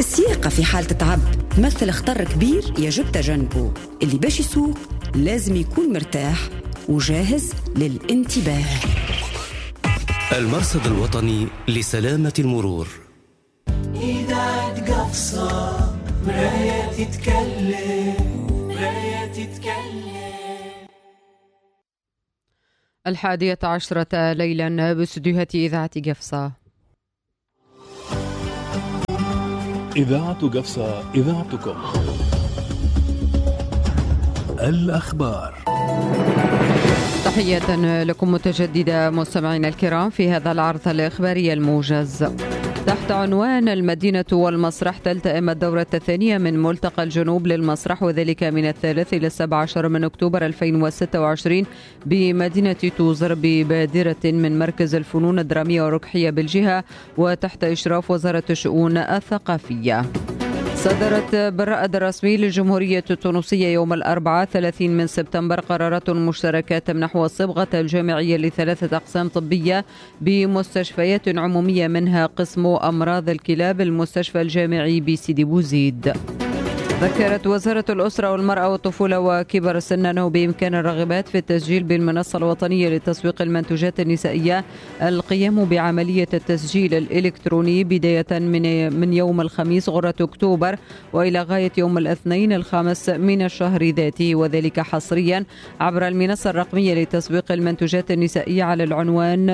السياقة في حال تتعب تمثل خطر كبير يجب تجنبه. اللي باش يسوق لازم يكون مرتاح وجاهز للانتباه. المرصد الوطني لسلامة المرور. إذاعة قفصة مراية تتكلم. 11 ليلا باستديوهات إذاعة قفصة. إذاعة قفصة، إذاعتكم. الأخبار. تحية لكم متجددة مستمعينا الكرام في هذا العرض الإخباري الموجز. تحت عنوان المدينة والمسرح تلتئم الدورة الثانية من ملتقى الجنوب للمسرح، وذلك من 3 إلى 17 من أكتوبر 2026 بمدينة توزر ببادرة من مركز الفنون الدرامية والركحية بالجهة وتحت إشراف وزارة الشؤون الثقافية. صدرت بالرائد الرسمي للجمهورية التونسية يوم الأربعاء 30 من سبتمبر قرارات مشتركة تمنح الصبغة الجامعية ل3 أقسام طبية بمستشفيات عمومية، منها قسم أمراض الكلاب المستشفى الجامعي بسيدي بوزيد. ذكرت وزارة الأسرة والمرأة والطفولة وكبر السن أنه بإمكان الراغبات في التسجيل بالمنصة الوطنية لتسويق المنتوجات النسائية القيام بعملية التسجيل الإلكتروني بداية من يوم الخميس غرة أكتوبر وإلى غاية يوم الاثنين الخامس من الشهر ذاته، وذلك حصريا عبر المنصة الرقمية لتسويق المنتوجات النسائية على العنوان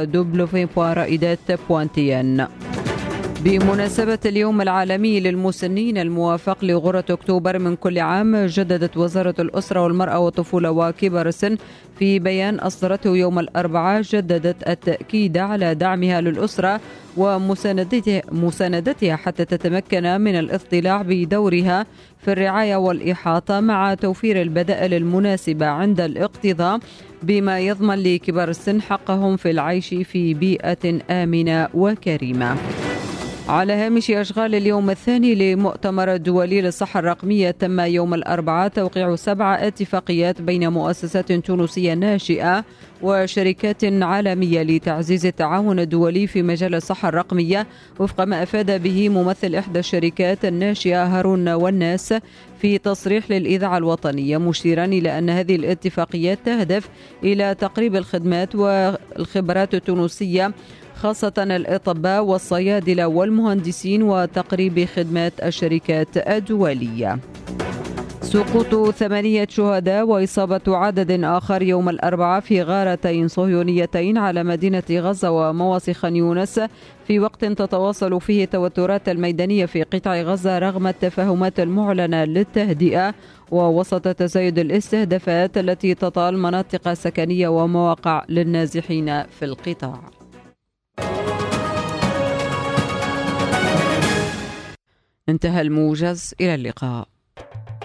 www.raidat.tn. بمناسبة اليوم العالمي للمسنين الموافق لغرة أكتوبر من كل عام، جددت وزارة الأسرة والمرأة والطفولة وكبر السن في بيان أصدرته يوم الأربعاء، جددت التأكيد على دعمها للأسرة ومساندتها حتى تتمكن من الاطلاع بدورها في الرعاية والإحاطة مع توفير البدائل المناسبة عند الاقتضاء، بما يضمن لكبار السن حقهم في العيش في بيئة آمنة وكريمة. على هامش أشغال اليوم الثاني لمؤتمر الدولي للصحة الرقمية، تم يوم الأربعاء توقيع 7 اتفاقيات بين مؤسسات تونسية ناشئة وشركات عالمية لتعزيز التعاون الدولي في مجال الصحة الرقمية، وفق ما أفاد به ممثل إحدى الشركات الناشئة هارون والناس في تصريح للإذاعة الوطنية، مشيرا إلى أن هذه الاتفاقيات تهدف إلى تقريب الخدمات والخبرات التونسية خاصة الأطباء والصيادلة والمهندسين وتقريب خدمات الشركات الدولية. سقوط 8 شهداء وإصابة عدد آخر يوم الأربعاء في غارتين صهيونيتين على مدينة غزة ومواصي خان يونس، في وقت تتواصل فيه التوترات الميدانية في قطاع غزة رغم التفاهمات المعلنة للتهدئة ووسط تزايد الاستهدافات التي تطال مناطق سكنية ومواقع للنازحين في القطاع. انتهى الموجز، إلى اللقاء.